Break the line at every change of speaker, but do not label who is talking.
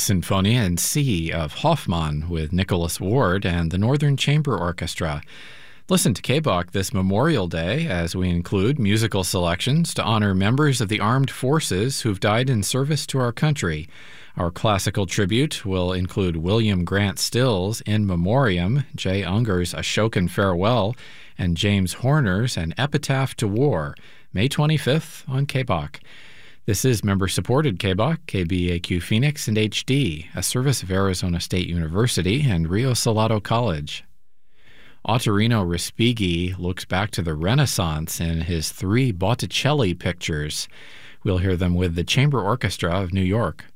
Sinfonia in C of Hoffmann with Nicholas Ward and the Northern Chamber Orchestra. Listen to KBOK this Memorial Day as we include musical selections to honor members of the armed forces who've died in service to our country. Our classical tribute will include William Grant Still's In Memoriam, Jay Unger's Ashokan Farewell, and James Horner's An Epitaph to War, May 25th on KBOK. This is member-supported KBOK, KBAQ Phoenix, and HD, a service of Arizona State University and Rio Salado College. Ottorino Respighi looks back to the Renaissance in his 3 Botticelli pictures. We'll hear them with the Chamber Orchestra of New York.